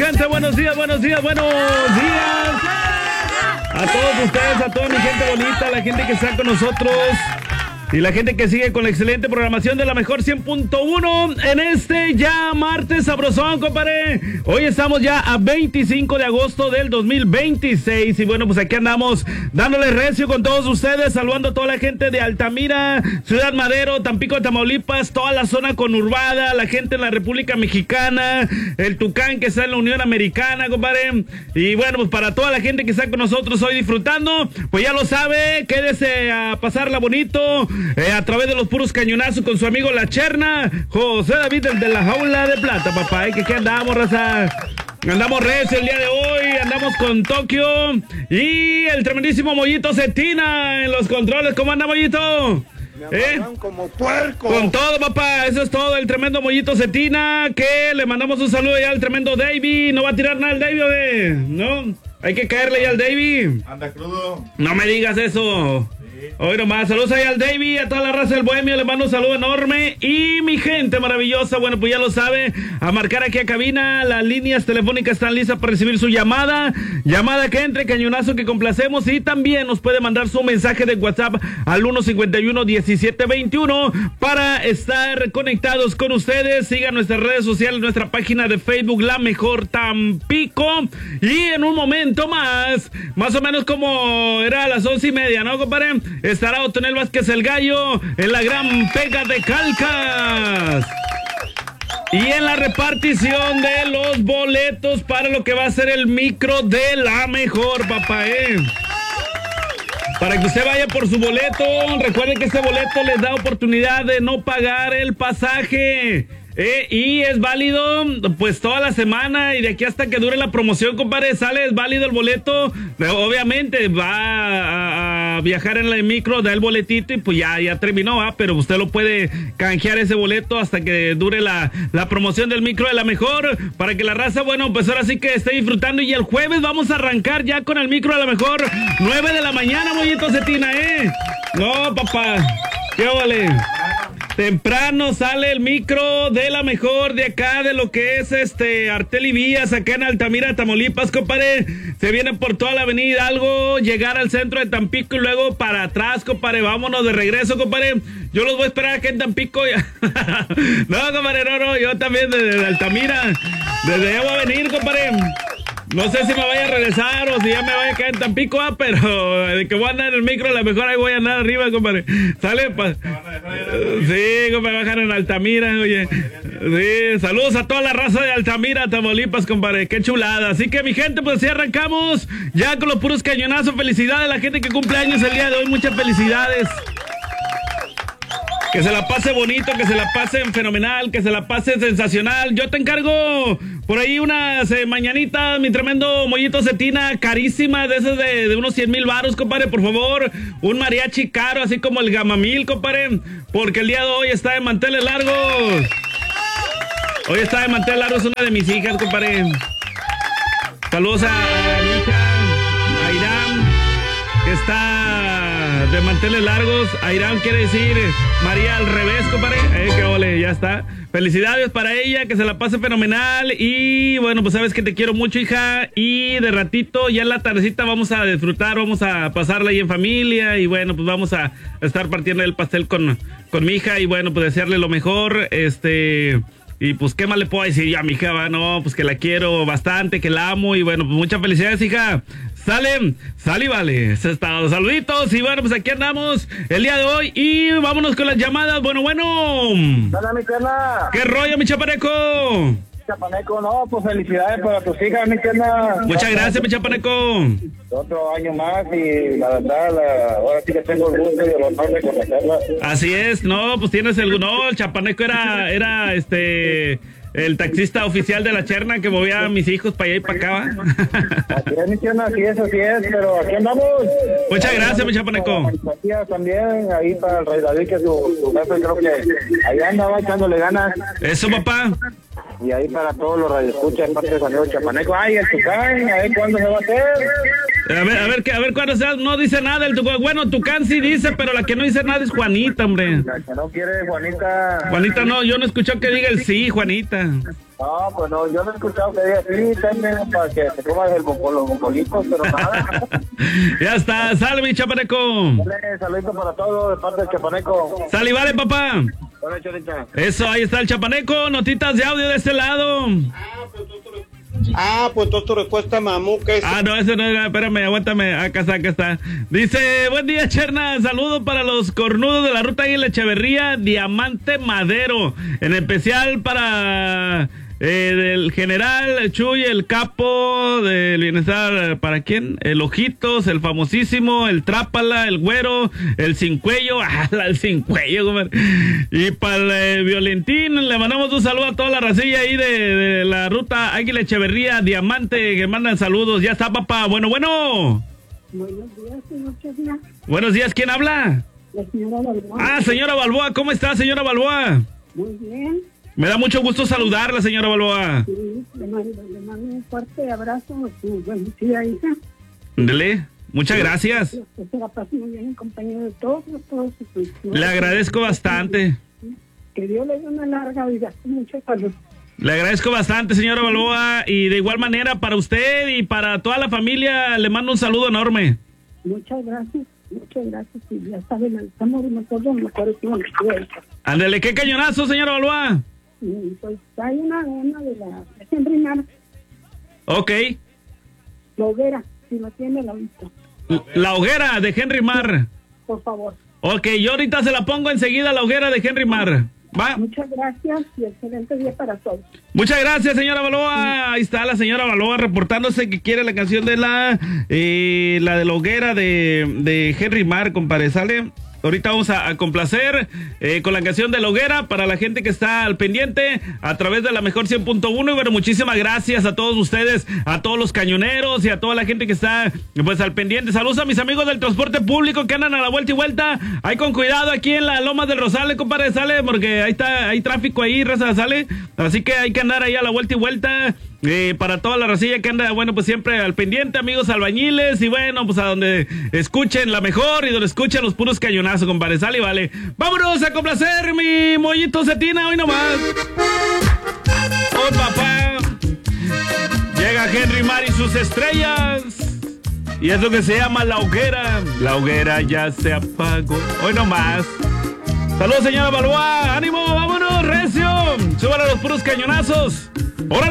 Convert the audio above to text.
gente, buenos días. A todos ustedes, a toda mi gente bonita, la gente que está con nosotros y la gente que sigue con la excelente programación de la mejor 100.1 en este ya martes sabrosón, compadre. Hoy estamos ya a 25 de agosto del 2026 y bueno, pues aquí andamos dándole recio con todos ustedes, saludando a toda la gente de Altamira, Ciudad Madero, Tampico, Tamaulipas, toda la zona conurbada, la gente en la República Mexicana, el Tucán que está en la Unión Americana, compadre. Y bueno, pues para toda la gente que está con nosotros hoy disfrutando, pues ya lo sabe, quédese a pasarla bonito. A través de los puros cañonazos con su amigo La Cherna, José David, el de la Jaula de Plata, papá. Que aquí andamos, raza. Andamos recio el día de hoy, andamos con Tokio y el tremendísimo Mollito Cetina en los controles. ¿Cómo anda, Mollito? Como puerco. Con todo, papá, eso es todo, el tremendo Mollito Cetina, que le mandamos un saludo ya al tremendo Davey. ¿No va a tirar nada el Davey, no? Hay que caerle ya al Davey. Anda crudo. No me digas eso. Hoy nomás, saludos ahí al Davey, a toda la raza del Bohemio, les mando un saludo enorme. Y mi gente maravillosa, bueno, pues ya lo sabe, a marcar aquí a cabina, las líneas telefónicas están listas para recibir su llamada que entre, cañonazo que complacemos, y también nos puede mandar su mensaje de WhatsApp al 151-1721 para estar conectados con ustedes. Sigan nuestras redes sociales, nuestra página de Facebook, La Mejor Tampico, y en un momento más o menos como era a las 11:30, ¿no, compadre? Estará Otonel Vázquez el Gallo en la gran pega de Calcas y en la repartición de los boletos para lo que va a ser el micro de La Mejor, papá, Para que usted vaya por su boleto, recuerden que este boleto les da oportunidad de no pagar el pasaje. Y es válido pues toda la semana y de aquí hasta que dure la promoción, compadre, es válido el boleto. Obviamente va a viajar en el micro, da el boletito y pues ya terminó, pero usted lo puede canjear ese boleto hasta que dure la promoción del micro de La Mejor, para que la raza, bueno, pues ahora sí que esté disfrutando. Y el jueves vamos a arrancar ya con el micro de La Mejor, 9 de la mañana, Mollito Cetina, No, papá, qué vale. Temprano sale el micro de La Mejor de acá, de lo que es Artel y Vías, acá en Altamira, Tamaulipas, compadre. Se viene por toda la avenida Hidalgo, llegar al centro de Tampico y luego para atrás, compadre. Vámonos de regreso, compadre. Yo los voy a esperar acá en Tampico. No, compadre, no, yo también desde Altamira. Desde allá voy a venir, compadre. No sé si me vaya a regresar o si ya me vaya a caer en Tampico, pero de que voy a andar en el micro, a lo mejor ahí voy a andar arriba, compadre. Sale, sí, compadre, bajar en Altamira, oye. Sí, saludos a toda la raza de Altamira, Tamaulipas, compadre, qué chulada. Así que, mi gente, pues así arrancamos ya con los puros cañonazos. Felicidades a la gente que cumple años el día de hoy, muchas felicidades. Que se la pase bonito, que se la pase fenomenal, que se la pase sensacional. Yo te encargo por ahí unas mañanitas, mi tremendo Mollito Cetina, carísima, de esas de unos 100,000 varos, compadre, por favor. Un mariachi caro, así como el Gamamil, compadre, porque el día de hoy está de manteles largos. Hoy está de manteles largos una de mis hijas, compadre. Saludos a mi hija, a Irán, que está de manteles largos. Airán quiere decir María al revés, compadre. Que ole, ya está. Felicidades para ella, que se la pase fenomenal. Y bueno, pues sabes que te quiero mucho, hija. Y de ratito, ya en la tardecita, vamos a disfrutar, vamos a pasarla ahí en familia. Y bueno, pues vamos a estar partiendo el pastel con mi hija. Y bueno, pues desearle lo mejor. Y pues, ¿qué más le puedo decir yo a mi hija? No, pues que la quiero bastante, que la amo. Y bueno, pues muchas felicidades, hija. Sale y vale. Eso es todo. Saluditos. Y bueno, pues aquí andamos el día de hoy. Y vámonos con las llamadas. Bueno. Hola, mi pierna. ¿Qué rollo, mi chapaneco? Chapaneco, no, pues felicidades para tus hijas, mi pierna. Muchas gracias, mi chapaneco. Otro año más y la verdad, ahora sí que tengo el gusto y el honor de conocerla. Así es, no, pues tienes el chapaneco era el taxista oficial de La Cherna que movía a mis hijos para allá y para acá, ¿va? Así es, mi pierna, así es, pero aquí andamos. Muchas gracias, mi chapaneco. También, ahí para el Rey David, que su jefe, creo que ahí andaba echándole ganas. Eso, papá. Y ahí para todos los radioescuchas, parte de San Diego Chapaneco. Ay, el Tucán, a ver cuándo se va a hacer. A ver cuándo sea, no dice nada. Bueno, Tucán sí dice, pero la que no dice nada es Juanita, hombre. La que no quiere, Juanita. Juanita no, yo no escuché que diga el sí, Juanita. No, pues no, yo no he escuchado que diga sí, tenme para que te comas los bocolitos, pero nada. Ya está, sale mi chapaneco. Saludito para todos de parte del chapaneco. Sale y vale, papá. Buenas noches, ahorita. Eso, ahí está el chapaneco, notitas de audio de este lado. Pues entonces tu respuesta, mamuca. No, ese no, espérame, aguántame, acá está. Dice, buen día, Cherna, saludo para los cornudos de la ruta Águila Echeverría, Diamante Madero, en especial para el general Chuy, el capo del bienestar, ¿para quién? El Ojitos, el famosísimo, el Trápala, el Güero, el Sin Cuello, el Sin Cuello, comadre. Y para el Violentín, le mandamos un saludo a toda la racilla ahí de la ruta Águila Echeverría, Diamante, que mandan saludos. Ya está, papá. Bueno. Buenos días, señor Cherna. Buenos días, ¿quién habla? La señora Balboa. Señora Balboa, ¿cómo está, señora Balboa? Muy bien. Me da mucho gusto saludarla, señora Balboa. Sí, le mando un fuerte abrazo a su bendecida hija. Dele, muchas gracias. Que se la pase muy bien en compañía de todos sus. Le agradezco bastante. Que Dios le dé una larga vida, con mucha salud. Le agradezco bastante, señora Balboa, y de igual manera para usted y para toda la familia le mando un saludo enorme. Muchas gracias. Y ya saben, estamos nosotros mejores que Ándale, ¿qué cañonazo, señora Balboa? Pues hay una de la Henry Mar. Ok. La hoguera, si lo tiene la vista. La hoguera de Henry Mar. Por favor. Ok, yo ahorita se la pongo enseguida, la hoguera de Henry Mar. ¿Va? Muchas gracias y excelente día para todos. Muchas gracias, señora Balboa. Ahí está la señora Balboa reportándose que quiere la canción de la de la hoguera de Henry Mar, compadre. Sale. Ahorita vamos a complacer con la canción de la hoguera para la gente que está al pendiente a través de la mejor 100.1. Y bueno, muchísimas gracias a todos ustedes, a todos los cañoneros y a toda la gente que está pues al pendiente. Saludos a mis amigos del transporte público que andan a la vuelta y vuelta. Ahí con cuidado aquí en la Lomas del Rosales, compadre, sale, porque ahí está, hay tráfico ahí, raza, sale. Así que hay que andar ahí a la vuelta y vuelta. Para toda la racilla que anda, bueno, pues siempre al pendiente, amigos albañiles, y bueno, pues a donde escuchen la mejor y donde escuchen los puros cañonazos, compadre, sale y vale. Vámonos a complacer mi mollito cetina hoy nomás. Oh, papá. Llega Henry Mar y sus estrellas. Y es lo que se llama la hoguera. La hoguera ya se apagó. Hoy nomás. Saludos, señora Balboa. Ánimo, vámonos, recio. Súbale a los puros cañonazos. ¡Órale!